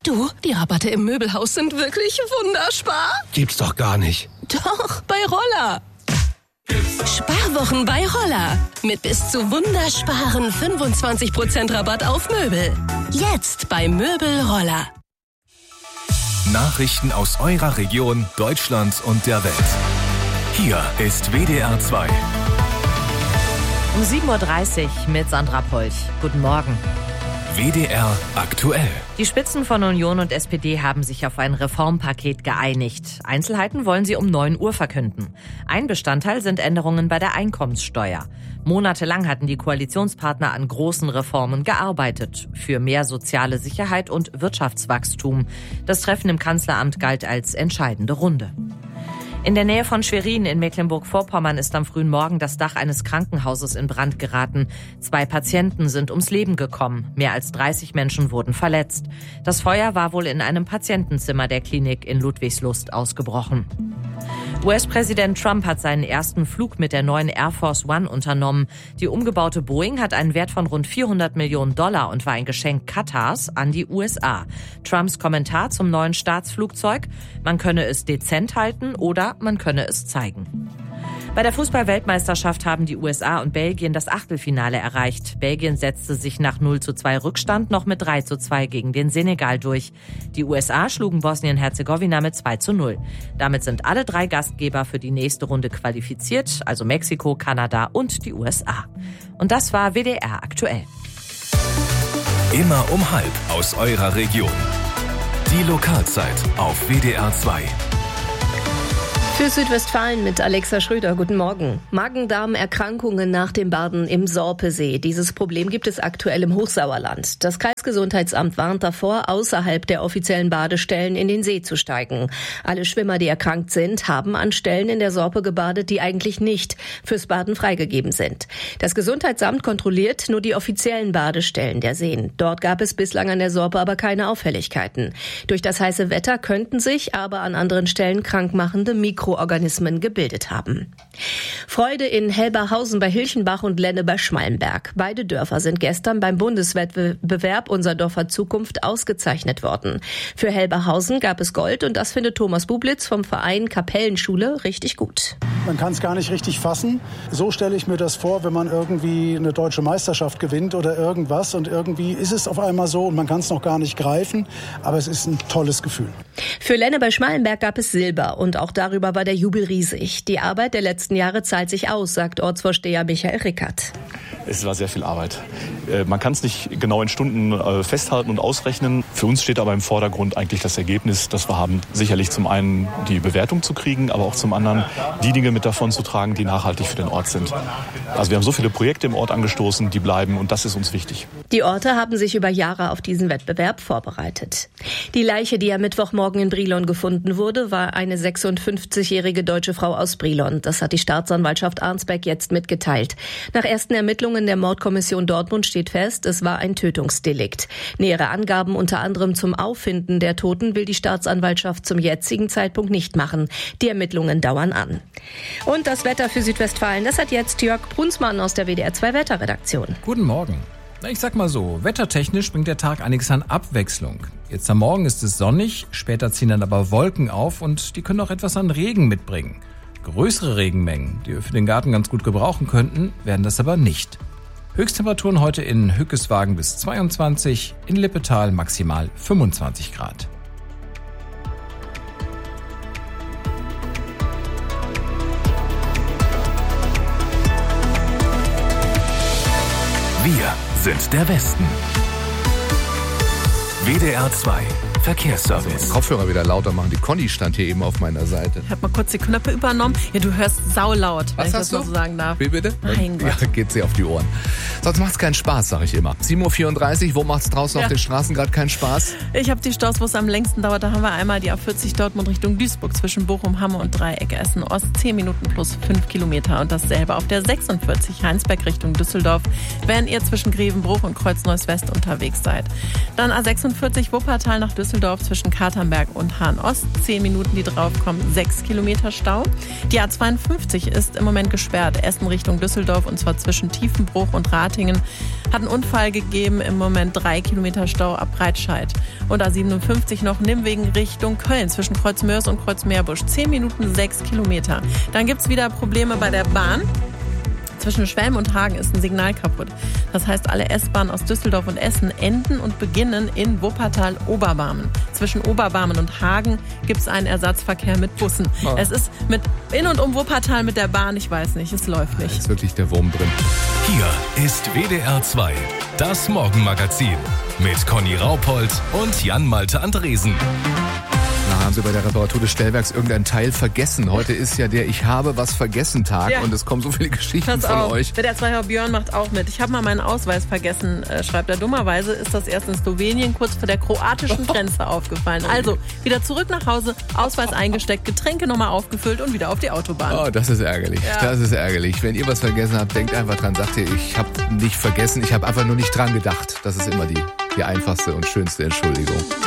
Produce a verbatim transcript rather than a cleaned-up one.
Du, die Rabatte im Möbelhaus sind wirklich wunderspar. Gibt's doch gar nicht. Doch, bei Roller. Sparwochen bei Roller. Mit bis zu wundersparen fünfundzwanzig Prozent Rabatt auf Möbel. Jetzt bei Möbel Roller. Nachrichten aus eurer Region, Deutschland und der Welt. Hier ist W D R zwei. Um sieben Uhr dreißig mit Sandra Polch. Guten Morgen. W D R aktuell. Die Spitzen von Union und S P D haben sich auf ein Reformpaket geeinigt. Einzelheiten wollen sie um neun Uhr verkünden. Ein Bestandteil sind Änderungen bei der Einkommenssteuer. Monatelang hatten die Koalitionspartner an großen Reformen gearbeitet. Für mehr soziale Sicherheit und Wirtschaftswachstum. Das Treffen im Kanzleramt galt als entscheidende Runde. In der Nähe von Schwerin in Mecklenburg-Vorpommern ist am frühen Morgen das Dach eines Krankenhauses in Brand geraten. Zwei Patienten sind ums Leben gekommen. Mehr als dreißig Menschen wurden verletzt. Das Feuer war wohl in einem Patientenzimmer der Klinik in Ludwigslust ausgebrochen. U S-Präsident Trump hat seinen ersten Flug mit der neuen Air Force One unternommen. Die umgebaute Boeing hat einen Wert von rund vierhundert Millionen Dollar und war ein Geschenk Katars an die U S A. Trumps Kommentar zum neuen Staatsflugzeug: Man könne es dezent halten oder man könne es zeigen. Bei der Fußball-Weltmeisterschaft haben die U S A und Belgien das Achtelfinale erreicht. Belgien setzte sich nach null zu zwei Rückstand noch mit drei zu zwei gegen den Senegal durch. Die U S A schlugen Bosnien-Herzegowina mit zwei zu null. Damit sind alle drei Gastgeber für die nächste Runde qualifiziert, also Mexiko, Kanada und die U S A. Und das war W D R aktuell. Immer um halb aus eurer Region. Die Lokalzeit auf W D R zwei. Für Südwestfalen mit Alexa Schröder. Guten Morgen. Magen-Darm-Erkrankungen nach dem Baden im Sorpesee. Dieses Problem gibt es aktuell im Hochsauerland. Das Kreisgesundheitsamt warnt davor, außerhalb der offiziellen Badestellen in den See zu steigen. Alle Schwimmer, die erkrankt sind, haben an Stellen in der Sorpe gebadet, die eigentlich nicht fürs Baden freigegeben sind. Das Gesundheitsamt kontrolliert nur die offiziellen Badestellen der Seen. Dort gab es bislang an der Sorpe aber keine Auffälligkeiten. Durch das heiße Wetter könnten sich aber an anderen Stellen krankmachende Mikro Organismen gebildet haben. Freude in Helberhausen bei Hilchenbach und Lenne bei Schmallenberg. Beide Dörfer sind gestern beim Bundeswettbewerb Unser Dorfer Zukunft ausgezeichnet worden. Für Helberhausen gab es Gold und das findet Thomas Bublitz vom Verein Kapellenschule richtig gut. Man kann es gar nicht richtig fassen. So stelle ich mir das vor, wenn man irgendwie eine deutsche Meisterschaft gewinnt oder irgendwas und irgendwie ist es auf einmal so und man kann es noch gar nicht greifen, aber es ist ein tolles Gefühl. Für Lenne bei Schmallenberg gab es Silber und auch darüber war der Jubel riesig. Die Arbeit der letzten Jahre zahlt sich aus, sagt Ortsvorsteher Michael Rickert. Es war sehr viel Arbeit. Man kann es nicht genau in Stunden festhalten und ausrechnen. Für uns steht aber im Vordergrund eigentlich das Ergebnis, das wir haben. Sicherlich zum einen die Bewertung zu kriegen, aber auch zum anderen die Dinge mit davon zu tragen, die nachhaltig für den Ort sind. Also wir haben so viele Projekte im Ort angestoßen, die bleiben und das ist uns wichtig. Die Orte haben sich über Jahre auf diesen Wettbewerb vorbereitet. Die Leiche, die am Mittwochmorgen in Brilon gefunden wurde, war eine sechsundfünfzigjährige deutsche Frau aus Brilon. Das hat die Staatsanwaltschaft Arnsberg jetzt mitgeteilt. Nach ersten Ermittlungen der Mordkommission Dortmund steht fest, es war ein Tötungsdelikt. Nähere Angaben unter anderem zum Auffinden der Toten will die Staatsanwaltschaft zum jetzigen Zeitpunkt nicht machen. Die Ermittlungen dauern an. Und das Wetter für Südwestfalen, das hat jetzt Jörg Brunsmann aus der W D R zwei Wetterredaktion. Guten Morgen. Ich sag mal so, wettertechnisch bringt der Tag einiges an Abwechslung. Jetzt am Morgen ist es sonnig, später ziehen dann aber Wolken auf und die können auch etwas an Regen mitbringen. Größere Regenmengen, die wir für den Garten ganz gut gebrauchen könnten, werden das aber nicht. Höchsttemperaturen heute in Hückeswagen bis zweiundzwanzig, in Lippetal maximal fünfundzwanzig Grad. Wir sind der Westen. W D R zwei Verkehrsservice. Kopfhörer wieder lauter machen. Die Conny stand hier eben auf meiner Seite. Ich habe mal kurz die Knöpfe übernommen. Ja, du hörst saulaut, wenn Was ich hast das du? mal so sagen darf. Wie bitte? Mein Gott. Ja, geht sie auf die Ohren. Sonst macht's keinen Spaß, sag ich immer. sieben Uhr vierunddreißig, wo macht's draußen Ja. auf den Straßen gerade keinen Spaß? Ich habe die Staus, wo es am längsten dauert. Da haben wir einmal die A vierzig Dortmund Richtung Duisburg zwischen Bochum, Hamme und Dreieck Essen Ost. zehn Minuten plus fünf Kilometer. Und dasselbe auf der sechsundvierzig Heinsberg Richtung Düsseldorf, wenn ihr zwischen Grevenbruch und Kreuz Neuss West unterwegs seid. Dann A sechsundvierzig Wuppertal nach Düsseldorf. Düsseldorf zwischen Katernberg und Hahn-Ost. Zehn Minuten, die draufkommen, sechs Kilometer Stau. Die A zweiundfünfzig ist im Moment gesperrt. Essen Richtung Düsseldorf und zwar zwischen Tiefenbruch und Ratingen. Hat einen Unfall gegeben, im Moment drei Kilometer Stau ab Breitscheid. Und A siebenundfünfzig noch Nimwegen Richtung Köln zwischen Kreuzmörs und Kreuzmeerbusch. Zehn Minuten, sechs Kilometer. Dann gibt's wieder Probleme bei der Bahn. Zwischen Schwelm und Hagen ist ein Signal kaputt. Das heißt, alle S-Bahnen aus Düsseldorf und Essen enden und beginnen in Wuppertal-Oberbarmen. Zwischen Oberbarmen und Hagen gibt es einen Ersatzverkehr mit Bussen. Oh. Es ist mit in und um Wuppertal mit der Bahn, ich weiß nicht, es läuft nicht. Da ist wirklich der Wurm drin. Hier ist W D R zwei, das Morgenmagazin mit Conny Raupold und Jan-Malte Andresen. Na, haben Sie bei der Reparatur des Stellwerks irgendein Teil vergessen? Heute ist ja der Ich habe was vergessen Tag ja. Und es kommen so viele Geschichten Pass von auf. euch. Der zwei Herr Björn macht auch mit. Ich habe mal meinen Ausweis vergessen, äh, schreibt er. Dummerweise ist das erst in Slowenien kurz vor der kroatischen Grenze aufgefallen. Also wieder zurück nach Hause, Ausweis eingesteckt, Getränke nochmal aufgefüllt und wieder auf die Autobahn. Oh, das ist ärgerlich. Ja. Das ist ärgerlich. Wenn ihr was vergessen habt, denkt einfach dran. Sagt ihr, ich habe nicht vergessen, ich habe einfach nur nicht dran gedacht. Das ist immer die, die einfachste und schönste Entschuldigung.